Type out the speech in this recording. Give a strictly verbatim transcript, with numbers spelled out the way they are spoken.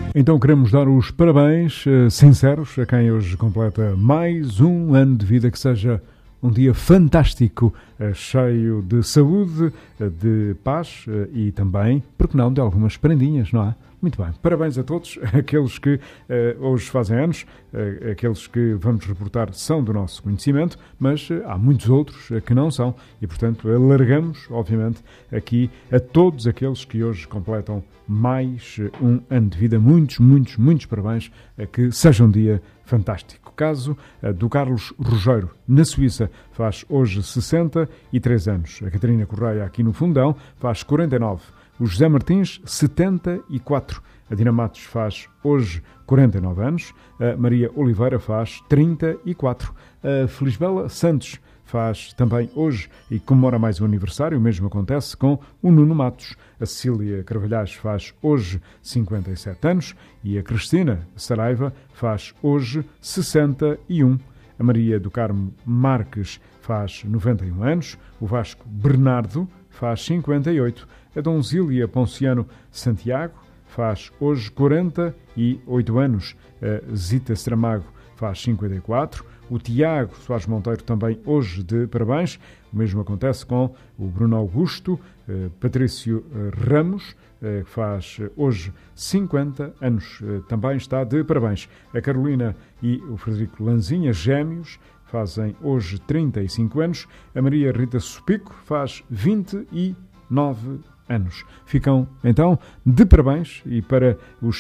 Então queremos dar os parabéns uh, sinceros a quem hoje completa mais um ano de vida, que seja um dia fantástico, uh, cheio de saúde, uh, de paz uh, e também, porque não, de algumas prendinhas, não é? Muito bem, parabéns a todos, aqueles que uh, hoje fazem anos, uh, aqueles que vamos reportar são do nosso conhecimento, mas uh, há muitos outros uh, que não são e, portanto, alargamos, obviamente, aqui a todos aqueles que hoje completam mais uh, um ano de vida. Muitos, muitos, muitos parabéns, uh, que seja um dia fantástico. Caso uh, do Carlos Rogério, na Suíça, faz hoje sessenta e três anos. A Catarina Correia, aqui no Fundão, faz quarenta e nove. O José Martins, setenta e quatro. A Dina Matos faz hoje quarenta e nove anos. A Maria Oliveira faz trinta e quatro. A Felisbela Santos faz também hoje e comemora mais um aniversário. O mesmo acontece com o Nuno Matos. A Cecília Carvalhais faz hoje cinquenta e sete anos. E a Cristina Saraiva faz hoje sessenta e um. A Maria do Carmo Marques faz noventa e um anos. O Vasco Bernardo faz cinquenta e oito. A Donzília Ponciano Santiago faz hoje quarenta e oito anos. A Zita Stramago faz cinquenta e quatro. O Tiago Soares Monteiro também hoje de parabéns. O mesmo acontece com o Bruno Augusto. Patrício Ramos faz hoje cinquenta anos. Também está de parabéns. A Carolina e o Frederico Lanzinha, gêmeos, fazem hoje trinta e cinco anos. A Maria Rita Supico faz vinte e nove anos. Ficam, então, de parabéns e para os